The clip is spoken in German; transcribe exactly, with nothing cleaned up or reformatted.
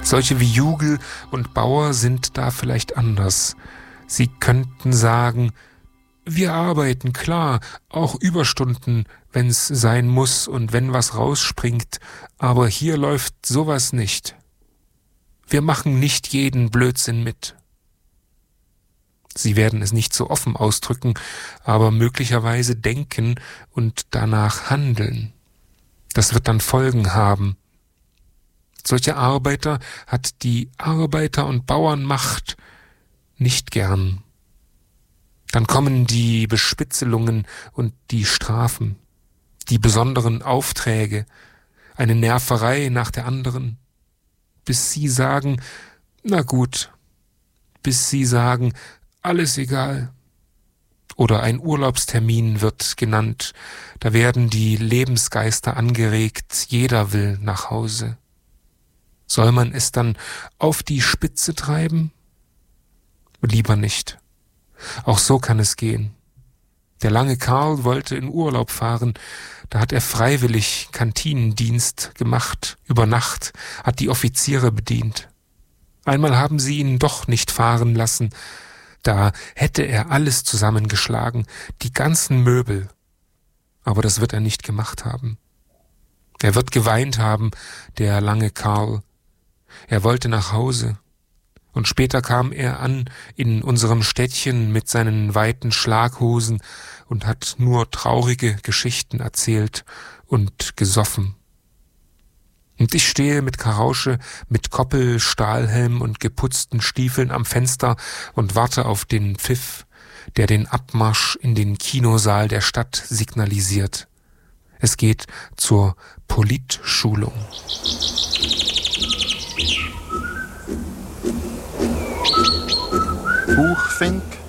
Solche wie Jugel und Bauer sind da vielleicht anders. Sie könnten sagen, wir arbeiten, klar, auch Überstunden, wenn's sein muss und wenn was rausspringt, aber hier läuft sowas nicht. Wir machen nicht jeden Blödsinn mit. Sie werden es nicht so offen ausdrücken, aber möglicherweise denken und danach handeln. Das wird dann Folgen haben. Solche Arbeiter hat die Arbeiter- und Bauernmacht nicht gern. Dann kommen die Bespitzelungen und die Strafen, die besonderen Aufträge, eine Nerverei nach der anderen, bis sie sagen, na gut, bis sie sagen, alles egal. Oder ein Urlaubstermin wird genannt, da werden die Lebensgeister angeregt, jeder will nach Hause. Soll man es dann auf die Spitze treiben? Lieber nicht. Auch so kann es gehen. Der lange Karl wollte in Urlaub fahren, da hat er freiwillig Kantinendienst gemacht, über Nacht, hat die Offiziere bedient. Einmal haben sie ihn doch nicht fahren lassen, da hätte er alles zusammengeschlagen, die ganzen Möbel. Aber das wird er nicht gemacht haben. Er wird geweint haben, der lange Karl. Er wollte nach Hause. Und später kam er an in unserem Städtchen mit seinen weiten Schlaghosen und hat nur traurige Geschichten erzählt und gesoffen. Und ich stehe mit Karausche, mit Koppel, Stahlhelm und geputzten Stiefeln am Fenster und warte auf den Pfiff, der den Abmarsch in den Kinosaal der Stadt signalisiert. Es geht zur Politschulung. Buchfink